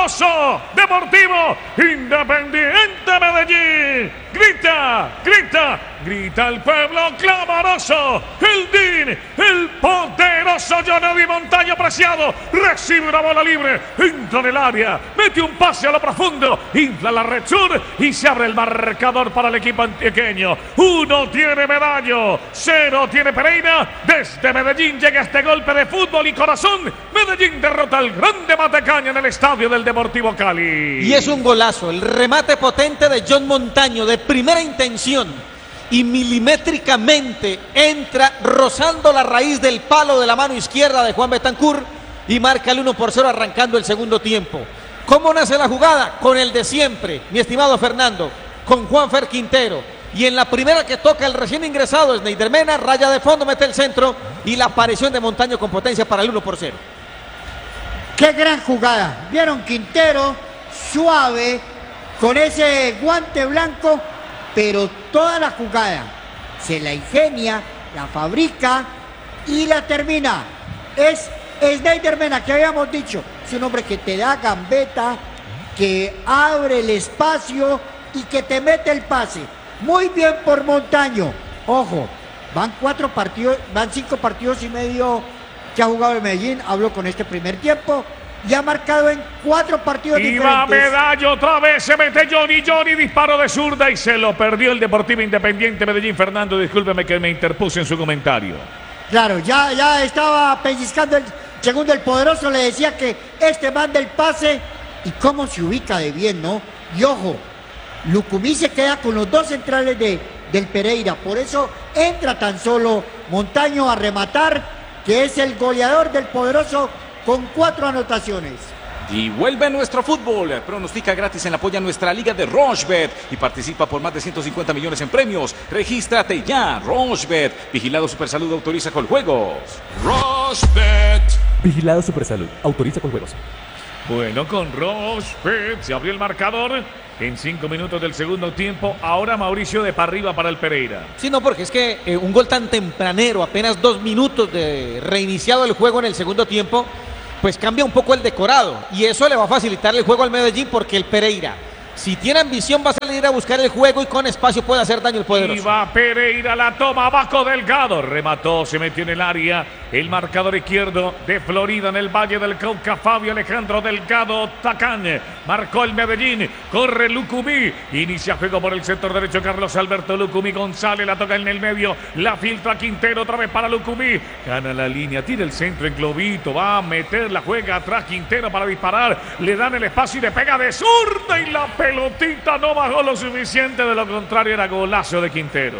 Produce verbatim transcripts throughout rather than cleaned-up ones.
poderoso Deportivo Independiente Medellín. Grita, grita, grita el pueblo clamoroso. El D I N, el poderoso Johnny Montaño Preciado, recibe una bola libre, entra en el área, mete un pase a lo profundo, infla la red sur y se abre el marcador para el equipo antioqueño. Uno tiene Medallo, cero tiene Pereira. Desde Medellín llega este golpe de fútbol y corazón. Medellín derrota al grande Matecaña en el estadio del Deportivo Cali. Y es un golazo, el remate potente de John Montaño de primera intención y milimétricamente entra rozando la raíz del palo de la mano izquierda de Juan Betancur y marca el uno por cero arrancando el segundo tiempo. ¿Cómo nace la jugada? Con el de siempre, mi estimado Fernando, con Juanfer Quintero. Y en la primera que toca el recién ingresado Sneider Mena, raya de fondo, mete el centro y la aparición de Montaño con potencia para el uno por cero. ¡Qué gran jugada! Vieron Quintero, suave, con ese guante blanco, pero toda la jugada se la ingenia, la fabrica y la termina. Es Sneider Mena, que habíamos dicho, es un hombre que te da gambeta, que abre el espacio y que te mete el pase. Muy bien por Montaño. Ojo, van cuatro partidos, van cinco partidos y medio que ha jugado el Medellín. Hablo con este primer tiempo. Y ha marcado en cuatro partidos y diferentes. va Medallo otra vez, se mete Johnny, Johnny, disparo de zurda y se lo perdió el Deportivo Independiente Medellín. Fernando, discúlpeme que me interpuse en su comentario. Claro, ya, ya estaba pellizcando el segundo, el poderoso, le decía que este manda el pase y cómo se ubica de bien, ¿no? Y ojo, Lucumí se queda con los dos centrales de, del Pereira, por eso entra tan solo Montaño a rematar, que es el goleador del poderoso con cuatro anotaciones. Y vuelve nuestro fútbol. Pronostica gratis en la polla nuestra liga de Rochebet y participa por más de ciento cincuenta millones en premios. Regístrate ya, Rochebet. Vigilado Supersalud, autoriza con juegos. Rochebet. Vigilado Supersalud, autoriza con juegos. Bueno, con Rochebet se abrió el marcador en cinco minutos del segundo tiempo. Ahora Mauricio de para arriba para el Pereira. Sí, no, porque es que eh, un gol tan tempranero, apenas dos minutos de reiniciado el juego en el segundo tiempo, pues cambia un poco el decorado y eso le va a facilitar el juego al Medellín, porque el Pereira, si tiene ambición, va a salir a buscar el juego y con espacio puede hacer daño el poderoso. Y va Pereira, la toma abajo Delgado, remató, se metió en el área, el marcador izquierdo de Florida en el Valle del Cauca, Fabio Alejandro Delgado Tacán, marcó el Medellín, corre Lucumí, inicia juego por el sector derecho Carlos Alberto Lucumí González, la toca en el medio, la filtra Quintero, otra vez para Lucumí, gana la línea, tira el centro en globito, va a meter la juega atrás Quintero para disparar, le dan el espacio y le pega de zurda y la pelotita no bajó lo suficiente, de lo contrario era golazo de Quintero.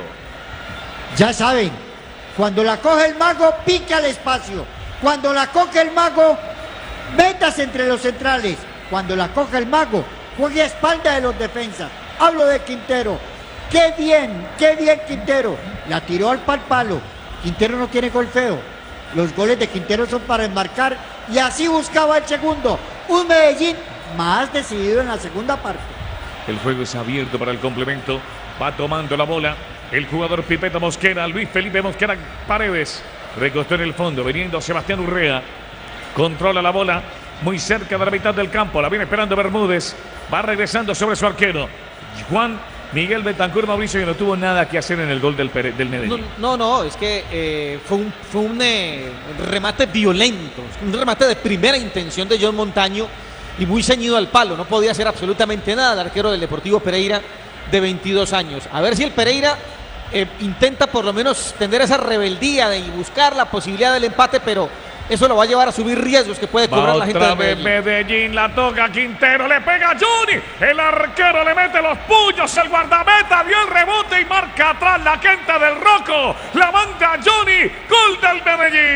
Ya saben, cuando la coge el mago, pica al espacio. Cuando la coge el mago, métase entre los centrales. Cuando la coge el mago, juegue a espalda de los defensas. Hablo de Quintero. ¡Qué bien! ¡Qué bien Quintero! La tiró al pal palo. Quintero no tiene gol feo. Los goles de Quintero son para enmarcar y así buscaba el segundo. Un Medellín más decidido en la segunda parte. El juego es abierto para el complemento. Va tomando la bola el jugador Pipeta Mosquera, Luis Felipe Mosquera Paredes. Recostó en el fondo, viniendo Sebastián Urrea. Controla la bola muy cerca de la mitad del campo. La viene esperando Bermúdez. Va regresando sobre su arquero. Juan Miguel Betancur, Mauricio, que no tuvo nada que hacer en el gol del, Pere, del Medellín. No, no, no, es que eh, fue un, fue un eh, remate violento. Un remate de primera intención de John Montaño y muy ceñido al palo. No podía hacer absolutamente nada el arquero del Deportivo Pereira, de veintidós años. A ver si el Pereira eh, intenta por lo menos tener esa rebeldía de buscar la posibilidad del empate, pero eso lo va a llevar a subir riesgos que puede cobrar la gente de Medellín. Medellín la toca Quintero, le pega a Johnny, el arquero le mete los puños, el guardameta dio el rebote y marca atrás la gente del Rocco, la manda Johnny, gol del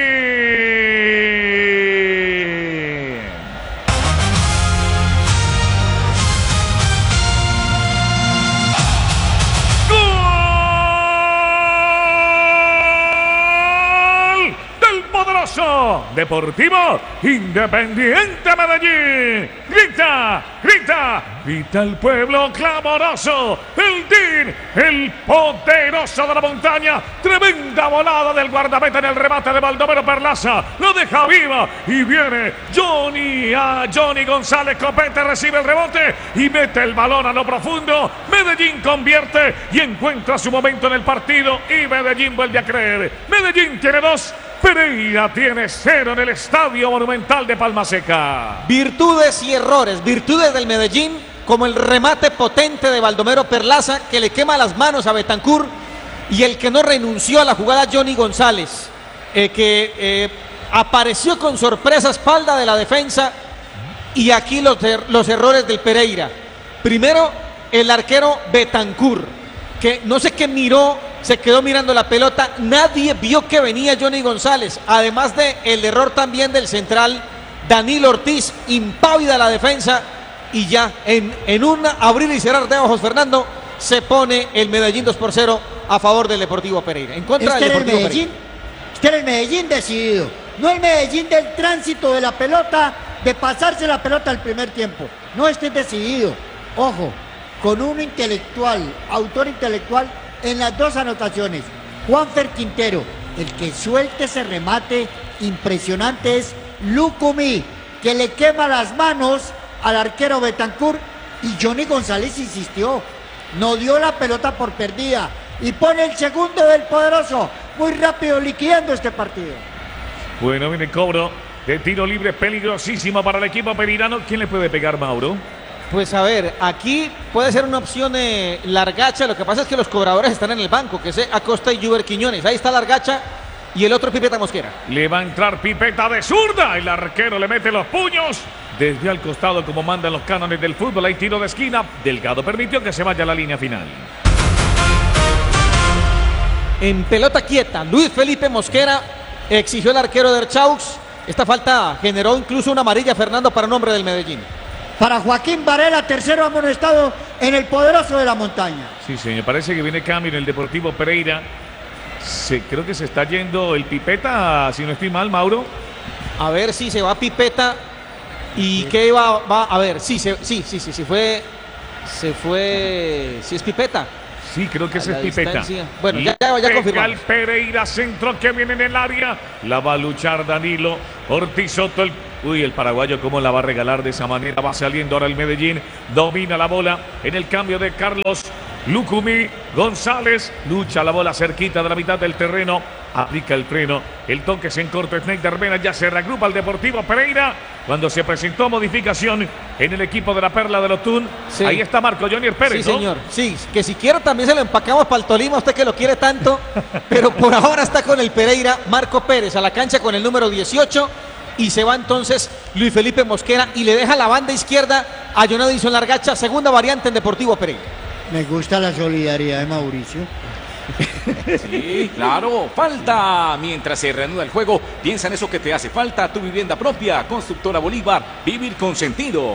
Medellín. Deportivo Independiente Medellín. Grita, grita, grita el pueblo clamoroso. El D I N, el poderoso de la montaña. Tremenda volada del guardameta en el remate de Baldomero Perlaza. Lo deja viva y viene Johnny a Johnny González Copete, recibe el rebote y mete el balón a lo profundo. Medellín convierte y encuentra su momento en el partido y Medellín vuelve a creer. Medellín tiene dos, Pereira tiene cero en el Estadio Monumental de Palma Seca. Virtudes y errores, virtudes del Medellín, como el remate potente de Baldomero Perlaza que le quema las manos a Betancur, y el que no renunció a la jugada Johnny González, eh, que eh, apareció con sorpresa a espalda de la defensa. Y aquí los, er los errores del Pereira. Primero, el arquero Betancur, que no sé qué miró, se quedó mirando la pelota, nadie vio que venía Johnny González, además de el error también del central Danilo Ortiz, impávida la defensa, y ya en, en un abrir y cerrar de ojos, Fernando, se pone el Medellín dos por cero a favor del Deportivo Pereira, en contra este del Deportivo el Medellín, Pereira. Este era el Medellín decidido, no el Medellín del tránsito de la pelota, de pasarse la pelota al primer tiempo, no, este es decidido, ojo, con un intelectual, autor intelectual en las dos anotaciones. Juanfer Quintero, el que suelte ese remate impresionante es Lucumí, que le quema las manos al arquero Betancur, y Johnny González insistió, no dio la pelota por perdida y pone el segundo del poderoso, muy rápido liquidando este partido. Bueno, viene el cobro de tiro libre peligrosísimo para el equipo pereirano. ¿Quién le puede pegar, Mauro? Pues a ver, aquí puede ser una opción eh, Largacha. Lo que pasa es que los cobradores están en el banco, que es Acosta y Juber Quiñones. Ahí está Largacha y el otro Pipeta Mosquera. Le va a entrar Pipeta de zurda. El arquero le mete los puños desde al costado, como mandan los cánones del fútbol. Hay tiro de esquina. Delgado permitió que se vaya a la línea final. En pelota quieta, Luis Felipe Mosquera exigió el arquero de Erchaux. Esta falta generó incluso una amarilla, Fernando, para nombre del Medellín. Para Joaquín Varela, tercero amonestado en el poderoso de la montaña. Sí, señor, parece que viene cambio en el Deportivo Pereira. Se, creo que se está yendo el Pipeta, si no estoy mal, Mauro. A ver si se va Pipeta. ¿Y sí. qué va, va? A ver, sí, se, sí, sí, sí, sí, fue. Se fue. Sí, es Pipeta. Sí, creo que ese es Pipeta. Distancia. Bueno, ya, ya, ya confirmamos. El Pereira, centro que viene en el área. La va a luchar Danilo Ortiz Soto. El, uy, el paraguayo cómo la va a regalar de esa manera. Va saliendo ahora el Medellín. Domina la bola en el cambio de Carlos Lucumí. González lucha la bola cerquita de la mitad del terreno. Aplica el freno. El toque se encorta. Snake de Arbena ya se reagrupa el Deportivo Pereira. Cuando se presentó modificación en el equipo de la Perla de Lotún. Sí. Ahí está Marco Jonier Pérez. Sí, ¿no? Señor. Sí, que si quiere también se lo empacamos para el Tolima, usted que lo quiere tanto. Pero por ahora está con el Pereira Marco Pérez a la cancha con el número dieciocho. Y se va entonces Luis Felipe Mosquera y le deja la banda izquierda a Jonadison Largacha, segunda variante en Deportivo Pereira. Me gusta la solidaridad de Mauricio. Sí, claro, falta. Mientras se reanuda el juego, piensa en eso que te hace falta, tu vivienda propia. Constructora Bolívar, vivir con sentido.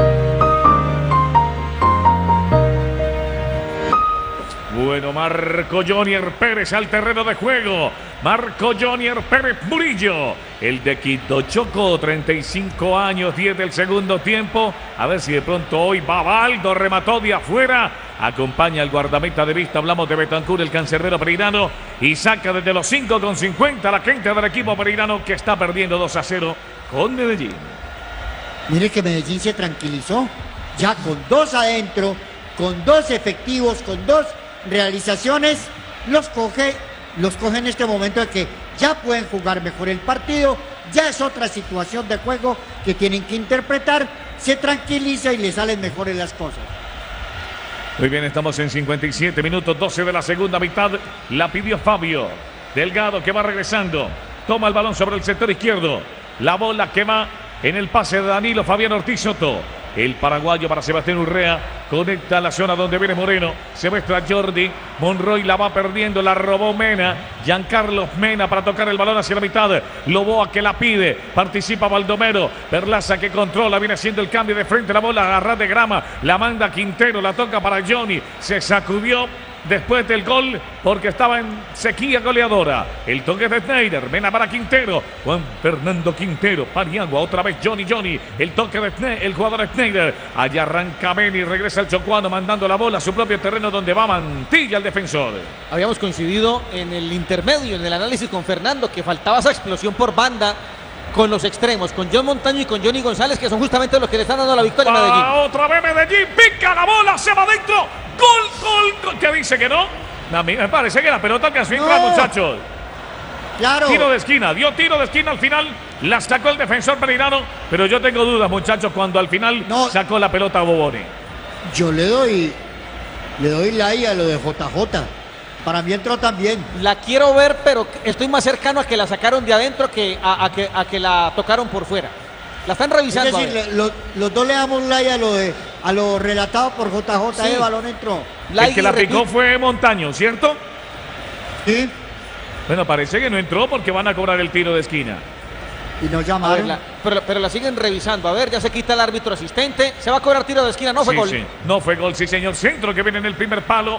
Bueno, Marco Jonier Pérez al terreno de juego. Marco Jonier Pérez Murillo, el de Quito Choco, treinta y cinco años, diez del segundo tiempo. A ver si de pronto hoy Babaldo remató de afuera. Acompaña al guardameta de vista. Hablamos de Betancur, el cancerbero pereirano. Y saca desde los cinco con cincuenta la gente del equipo pereirano, que está perdiendo dos a cero con Medellín. Mire que Medellín se tranquilizó. Ya con dos adentro, con dos efectivos, con dos realizaciones, los coge, los coge en este momento de que ya pueden jugar mejor el partido, ya es otra situación de juego que tienen que interpretar, se tranquiliza y le salen mejores las cosas. Muy bien, estamos en cincuenta y siete minutos, doce de la segunda mitad, la pidió Fabio Delgado, que va regresando, toma el balón sobre el sector izquierdo, la bola que va en el pase de Danilo Fabián Ortiz Soto, el paraguayo para Sebastián Urrea, Conecta la zona donde viene Moreno. Se muestra Jordi. Monroy la va perdiendo. La robó Mena. Giancarlo Mena para tocar el balón hacia la mitad. Loboa que la pide. Participa Baldomero. Perlaza que controla. Viene haciendo el cambio de frente. La bola agarrada de grama. La manda Quintero. La toca para Johnny. Se sacudió después del gol porque estaba en sequía goleadora. El toque de Schneider. Mena para Quintero. Juan Fernando Quintero. Paniagua. Otra vez Johnny Johnny. El toque de Schneider, el jugador Schneider. Allá arranca Meni. Regresa el chocuano mandando la bola a su propio terreno donde va Mantilla el defensor. Habíamos coincidido en el intermedio, en el análisis con Fernando, que faltaba esa explosión por banda con los extremos, con John Montaño y con Johnny González, que son justamente los que le están dando la victoria a Medellín. Otra vez Medellín. Pica la bola. Se va adentro. Gol, gol, gol. ¿Qué dice que no? A mí me parece que la pelota alcanzó a entrar, No. muchachos. Claro. Tiro de esquina, dio tiro de esquina al final, la sacó el defensor pereirano, pero yo tengo dudas, muchachos, cuando al final No. sacó la pelota a Bobone. Yo le doy, le doy like a lo de J J. Para mí entró también. La quiero ver, pero estoy más cercano a que la sacaron de adentro que a, a que, a que la tocaron por fuera. La están Es revisando. a decir, ver. le- lo- los dos le damos like a lo de a lo relatado por J J. Sí. El balón entró. Like El que y la retweet. picó fue Montaño, ¿cierto? Sí. Bueno, parece que no entró porque van a cobrar el tiro de esquina. Y nos A ver, llamaron. la- pero, pero la siguen revisando. A ver, ya se quita el árbitro asistente. Se va a cobrar tiro de esquina. No fue Sí, gol. sí. No fue gol, sí, señor. Centro que viene en el primer palo.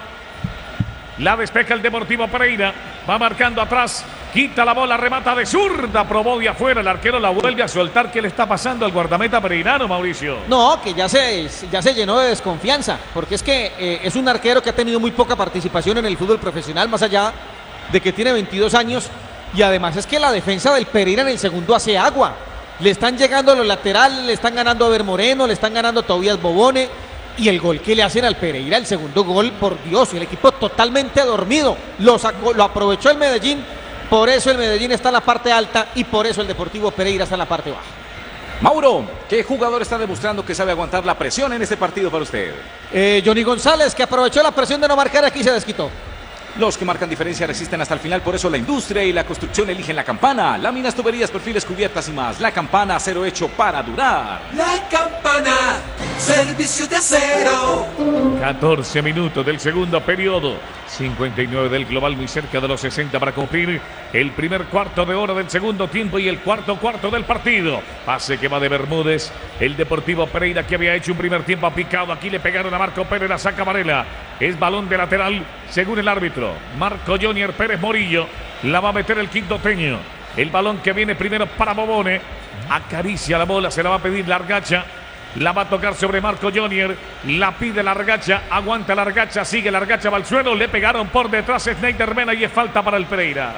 La despeja el Deportivo Pereira. Va marcando atrás. Quita la bola, remata de zurda. Probó de afuera. El arquero la vuelve a soltar. ¿Qué le está pasando al guardameta pereirano, Mauricio? No, que ya se, ya se llenó de desconfianza, porque es que eh, es un arquero que ha tenido muy poca participación en el fútbol profesional, más allá de que tiene veintidós años, y además es que la defensa del Pereira en el segundo hace agua. Le están llegando a los laterales, le están ganando a Ver Moreno, le están ganando a Tobías Bobone, y el gol que le hacen al Pereira, el segundo gol, por Dios, el equipo totalmente dormido, lo, sacó, lo aprovechó el Medellín, por eso el Medellín está en la parte alta y por eso el Deportivo Pereira está en la parte baja. Mauro, ¿qué jugador está demostrando que sabe aguantar la presión en este partido para usted? Eh, Johnny González, que aprovechó la presión de no marcar, aquí se desquitó. Los que marcan diferencia resisten hasta el final, por eso la industria y la construcción eligen La Campana. Láminas, tuberías, perfiles, cubiertas y más. La Campana, acero hecho para durar. La Campana, servicio de acero. catorce minutos del segundo periodo. cincuenta y nueve del global, muy cerca de los sesenta para cumplir el primer cuarto de hora del segundo tiempo y el cuarto cuarto del partido. Pase que va de Bermúdez. El Deportivo Pereira, que había hecho un primer tiempo picado. Aquí le pegaron a Marco Pérez, la saca Varela. Es balón de lateral, según el árbitro. Marco Jonier Pérez Morillo. La va a meter el quintoteño. El balón que viene primero para Bobone. Acaricia la bola, se la va a pedir Largacha. La va a tocar sobre Marco Jonier. La pide Largacha. Aguanta Largacha. Sigue Largacha. Va al suelo. Le pegaron por detrás Schneider Mena y es falta para el Pereira.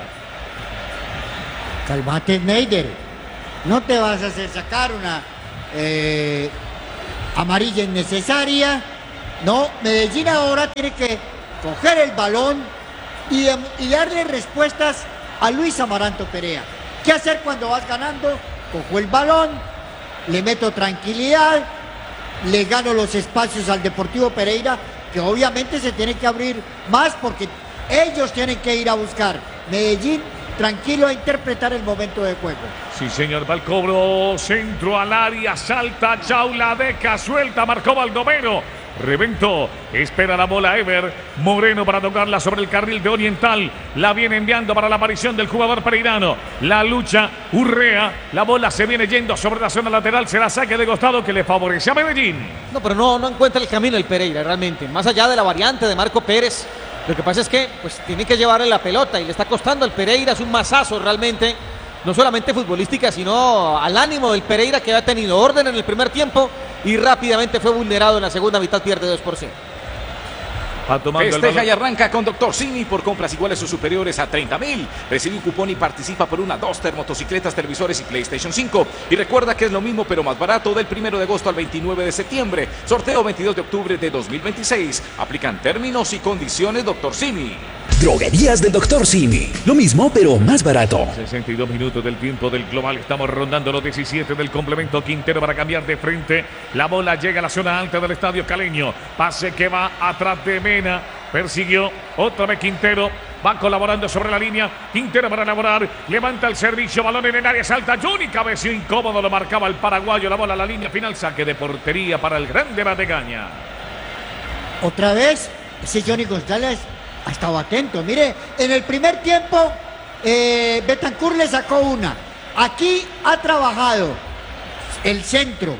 Calmate, Schneider. No te vas a hacer sacar una eh, amarilla innecesaria. No, Medellín ahora tiene que coger el balón y, dem- y darle respuestas a Luis Amaranto Perea. ¿Qué hacer cuando vas ganando? Cojo el balón, le meto tranquilidad, le gano los espacios al Deportivo Pereira, que obviamente se tiene que abrir más porque ellos tienen que ir a buscar. Medellín tranquilo a interpretar el momento de juego. Sí, señor, va el cobro. Centro al área. Salta Chaula, deca, suelta. Marcó Baldomero. Reventó, espera la bola Ever Moreno para tocarla sobre el carril de Oriental. La viene enviando para la aparición del jugador pereirano. La lucha Urrea. La bola se viene yendo sobre la zona lateral. Será saque de costado que le favorece a Medellín. No, pero no, no encuentra el camino el Pereira realmente. Más allá de la variante de Marco Pérez, lo que pasa es que pues tiene que llevarle la pelota y le está costando al Pereira. Es un mazazo realmente, no solamente futbolística, sino al ánimo del Pereira, que ha tenido orden en el primer tiempo y rápidamente fue vulnerado en la segunda mitad, pierde dos por cero. Va tomando el Festeja balón. y arranca con Doctor Simi por compras iguales o superiores a treinta mil. Recibe un cupón y participa por una, dos motocicletas, televisores y PlayStation cinco. Y recuerda que es lo mismo pero más barato del primero de agosto al veintinueve de septiembre. Sorteo veintidós de octubre de dos mil veintiséis. Aplican términos y condiciones Doctor Simi. Droguerías del Doctor Simi. Lo mismo, pero más barato. sesenta y dos minutos del tiempo del global. Estamos rondando los diecisiete del complemento. Quintero para cambiar de frente. La bola llega a la zona alta del estadio caleño. Pase que va atrás de Mena. Persiguió otra vez Quintero. Va colaborando sobre la línea. Quintero para elaborar. Levanta el servicio. Balón en el área. Salta Johnny. Cabeció incómodo. Lo marcaba el paraguayo. La bola a la línea final. Saque de portería para el grande Mategaña. Otra vez, ese Johnny González ha estado atento. Mire, en el primer tiempo, eh, Betancur le sacó una. Aquí ha trabajado el centro,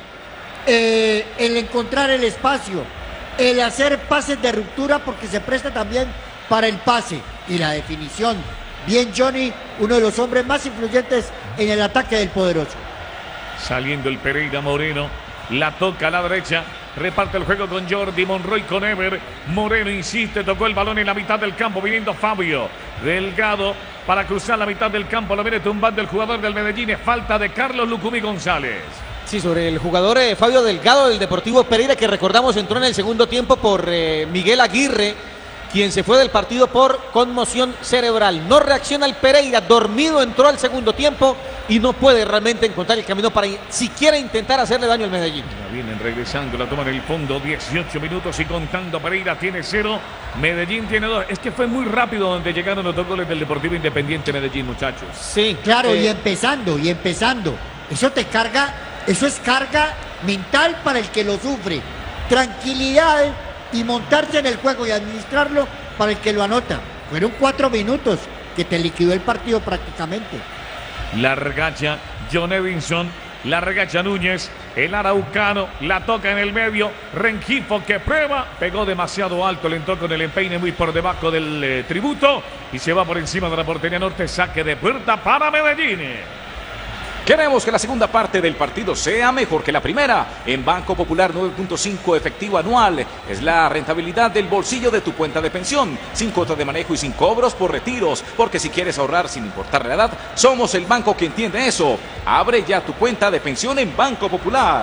eh, el encontrar el espacio, el hacer pases de ruptura porque se presta también para el pase y la definición. Bien Johnny, uno de los hombres más influyentes en el ataque del poderoso. Saliendo el Pereira Moreno, la toca a la derecha, reparte el juego con Jordi Monroy, con Ever. Moreno insiste, tocó el balón en la mitad del campo, viniendo Fabio Delgado para cruzar la mitad del campo, lo viene tumbando el jugador del Medellín, es falta de Carlos Lucumí González. Sí, sobre el jugador eh, Fabio Delgado del Deportivo Pereira, que recordamos entró en el segundo tiempo por eh, Miguel Aguirre, quien se fue del partido por conmoción cerebral. No reacciona el Pereira, dormido entró al segundo tiempo y no puede realmente encontrar el camino para siquiera intentar hacerle daño al Medellín. Ya vienen regresando, la toma en el fondo, dieciocho minutos y contando. Pereira tiene cero, Medellín tiene dos. Es que fue muy rápido donde llegaron los dos goles del Deportivo Independiente Medellín, muchachos. Sí, claro, eh, y empezando, y empezando. Eso te carga, eso es carga mental para el que lo sufre. Tranquilidad y montarse en el juego y administrarlo para el que lo anota. Fueron cuatro minutos que te liquidó el partido prácticamente. La regacha John Edinson, la regacha Núñez, el araucano, la toca en el medio, Rengifo que prueba, pegó demasiado alto, le entró con el empeine muy por debajo del eh, tributo y se va por encima de la portería norte, saque de puerta para Medellín. Queremos que la segunda parte del partido sea mejor que la primera. En Banco Popular nueve punto cinco efectivo anual. Es la rentabilidad del bolsillo de tu cuenta de pensión. Sin cuota de manejo y sin cobros por retiros. Porque si quieres ahorrar sin importar la edad, somos el banco que entiende eso. Abre ya tu cuenta de pensión en Banco Popular.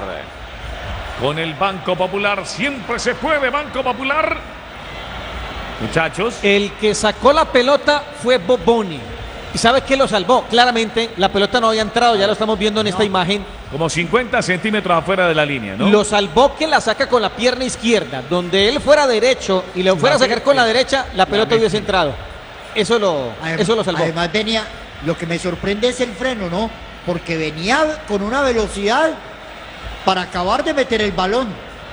Con el Banco Popular siempre se puede, Banco Popular. Muchachos. El que sacó la pelota fue Boboni. ¿Y sabes qué lo salvó? Claramente la pelota no había entrado, ya lo estamos viendo en esta no. imagen. Como cincuenta centímetros afuera de la línea, ¿no? Lo salvó que la saca con la pierna izquierda. Donde él fuera derecho y le fuera a sacar con la derecha, la pelota la hubiese entrado. Eso lo, además, eso lo salvó. Además venía, lo que me sorprende es el freno, ¿no? Porque venía con una velocidad para acabar de meter el balón.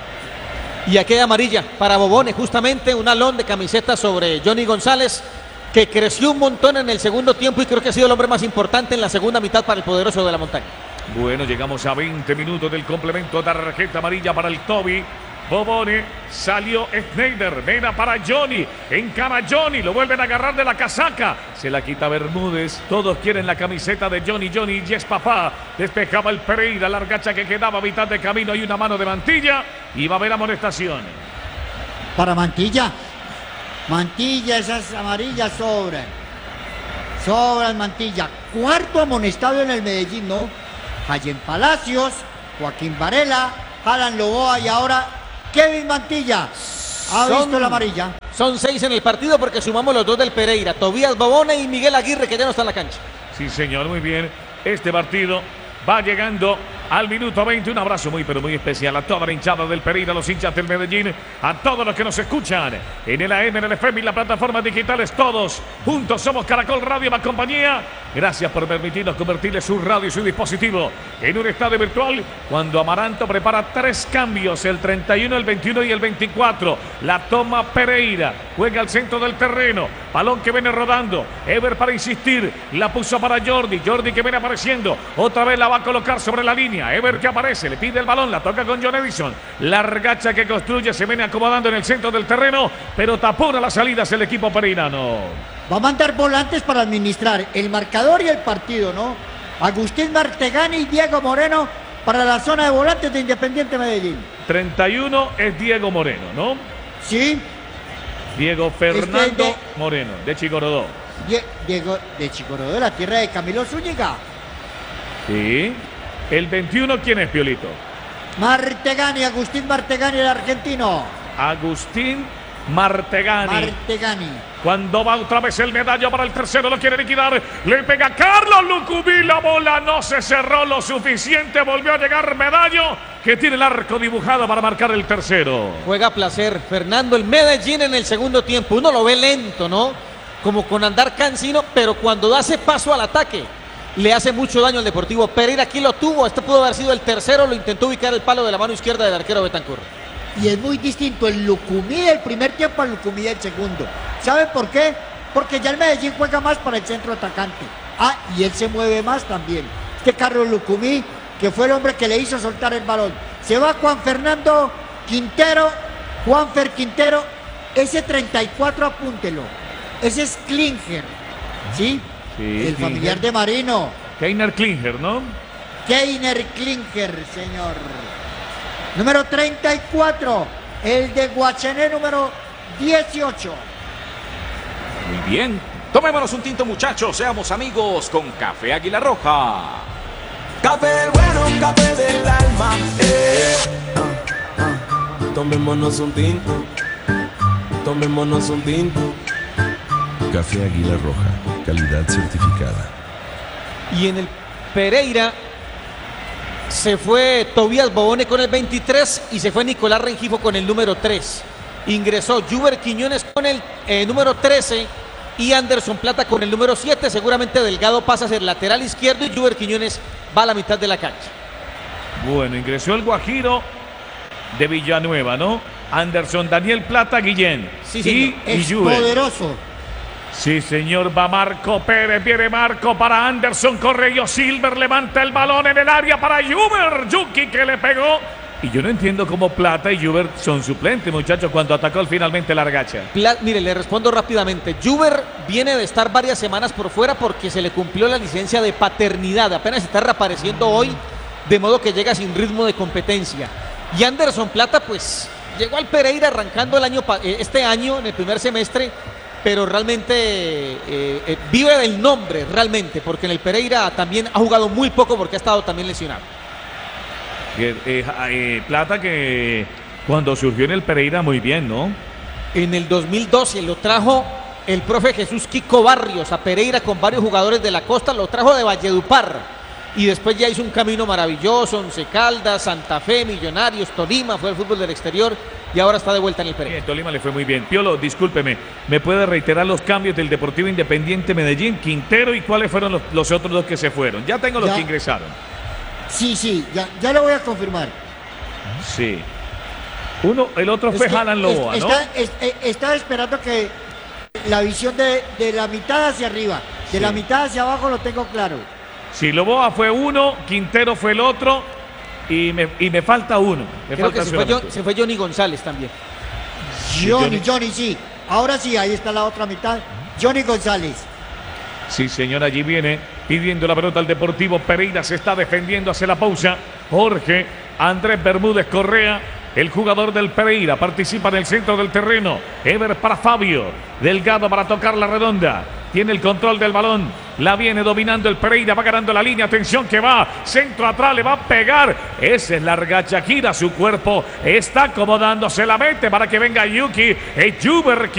Y aquella amarilla para Bobone, justamente un alón de camiseta sobre Johnny González, que creció un montón en el segundo tiempo y creo que ha sido el hombre más importante en la segunda mitad para el poderoso de la montaña. Bueno, llegamos a veinte minutos del complemento, tarjeta amarilla para el Toby. Bobone, salió Schneider, vena para Johnny, encara Johnny, lo vuelven a agarrar de la casaca, se la quita Bermúdez, todos quieren la camiseta de Johnny, Johnny, yes papá, despejaba el Pereira, la argacha que quedaba a mitad de camino, hay una mano de Mantilla y va a haber amonestación. Para Mantilla. Mantilla, esas amarillas sobran. Sobran Mantilla. Cuarto amonestado en el Medellín, ¿no? Jayen Palacios, Joaquín Varela, Alan Loboa y ahora Kevin Mantilla. Ha son, visto la amarilla. Son seis en el partido porque sumamos los dos del Pereira. Tobías Bobone y Miguel Aguirre, que ya no está en la cancha. Sí, señor, muy bien. Este partido va llegando al minuto veinte. Un abrazo muy, pero muy especial a toda la hinchada del Pereira, a los hinchas del Medellín, a todos los que nos escuchan en el A M, en el F M y las plataformas digitales. Todos juntos somos Caracol Radio, más compañía. Gracias por permitirnos convertirle su radio y su dispositivo en un estadio virtual. Cuando Amaranto prepara tres cambios, el treinta y uno, el veintiuno y el veinticuatro. La toma Pereira, juega al centro del terreno. Balón que viene rodando. Ever para insistir, la puso para Jordi. Jordi que viene apareciendo. Otra vez la va a colocar sobre la línea. Ever que aparece, le pide el balón, la toca con John Edison. La regacha que construye se viene acomodando en el centro del terreno, pero tapona las salidas el equipo pereirano. Va a mandar volantes para administrar el marcador y el partido, ¿no? Agustín Martegani y Diego Moreno para la zona de volantes de Independiente Medellín. treinta y uno es Diego Moreno, ¿no? Sí. Diego Fernando este de, Moreno, de Chicorodó. Die, Diego de Chicorodó, de la tierra de Camilo Zúñiga. Sí. El veintiuno, ¿quién es, Piolito? Martegani, Agustín Martegani, el argentino. Agustín Martegani. Martegani. Cuando va otra vez el medallo para el tercero, lo quiere liquidar. Le pega Carlos Lucumí, la bola no se cerró lo suficiente. Volvió a llegar Medallo, que tiene el arco dibujado para marcar el tercero. Juega a placer Fernando el Medellín en el segundo tiempo. Uno lo ve lento, ¿no? Como con andar cansino, pero cuando hace paso al ataque, le hace mucho daño al Deportivo Pereira. Aquí lo tuvo, este pudo haber sido el tercero, lo intentó ubicar el palo de la mano izquierda del arquero Betancur. Y es muy distinto el Lucumí del primer tiempo al Lucumí del segundo. ¿Saben por qué? Porque ya el Medellín juega más para el centro atacante. Ah, y él se mueve más también. Este Carlos Lucumí, que fue el hombre que le hizo soltar el balón. Se va Juan Fernando Quintero, Juanfer Quintero, ese treinta y cuatro, apúntelo. Ese es Klinger, ¿sí? Sí, el Klinger. familiar de Marino. Keiner Klinger, ¿no? Keiner Klinger, señor. Número treinta y cuatro, el de Guachené, número dieciocho. Muy bien. Tomémonos un tinto, muchachos. Seamos amigos con Café Águila Roja. Café bueno, café del alma. Eh. Ah, ah. Tomémonos un tinto. Tomémonos un tinto. Café Águila Roja, calidad certificada. Y en el Pereira se fue Tobías Bobone con el veintitrés y se fue Nicolás Rengifo con el número tres. Ingresó Juber Quiñones con el eh, número trece y Anderson Plata con el número siete. Seguramente Delgado pasa a ser lateral izquierdo y Juber Quiñones va a la mitad de la cancha. Bueno, ingresó el Guajiro de Villanueva, ¿no? Anderson, Daniel Plata, Guillén. Sí, y, señor. y Es Juber. poderoso. Sí, señor, va Marco Pérez, viene Marco para Anderson, Correio Silver, levanta el balón en el área para Juber, Yuki que le pegó. Y yo no entiendo cómo Plata y Juber son suplentes, muchachos, cuando atacó finalmente la Argacha. Pla- mire, le respondo rápidamente. Juber viene de estar varias semanas por fuera porque se le cumplió la licencia de paternidad. Apenas está reapareciendo hoy, de modo que llega sin ritmo de competencia. Y Anderson Plata, pues, llegó al Pereira arrancando el año pa- eh, este año, en el primer semestre, pero realmente eh, eh, vive del nombre, realmente, porque en el Pereira también ha jugado muy poco porque ha estado también lesionado. Eh, eh, eh, Plata que cuando surgió en el Pereira muy bien, ¿no? En el dos mil doce lo trajo el profe Jesús Kiko Barrios a Pereira con varios jugadores de la costa, lo trajo de Valledupar y después ya hizo un camino maravilloso, Once Caldas, Santa Fe, Millonarios, Tolima, fue al fútbol del exterior y ahora está de vuelta en el Pereira. Bien, Tolima le fue muy bien. Piolo, discúlpeme, ¿me puede reiterar los cambios del Deportivo Independiente Medellín, Quintero y cuáles fueron los, los otros dos que se fueron? Ya tengo los Ya. que ingresaron. Sí, sí, ya, ya lo voy a confirmar. Sí. Uno, el otro fue Es que Jalan Loboa, es- ¿no? está, es- eh, estaba esperando que la visión de, de la mitad hacia arriba, de Sí. la mitad hacia abajo lo tengo claro. Sí, Loboa fue uno, Quintero fue el otro y me, y me falta uno. Me Creo falta que se fue, solamente Jo- se fue Johnny González también. Sí, Johnny, Johnny. Johnny, sí. Ahora sí, ahí está la otra mitad. Johnny González. Sí, señor, allí viene pidiendo la pelota al Deportivo Pereira. Se está defendiendo, hace la pausa. Jorge Andrés Bermúdez Correa, el jugador del Pereira, participa en el centro del terreno. Ever para Fabio. Delgado para tocar la redonda. Tiene el control del balón. La viene dominando el Pereira. Va ganando la línea. Atención que va. Centro atrás. Le va a pegar. Esa es la Argacha. Gira su cuerpo. Está acomodándose. La mete para que venga Yuki. Es Juber.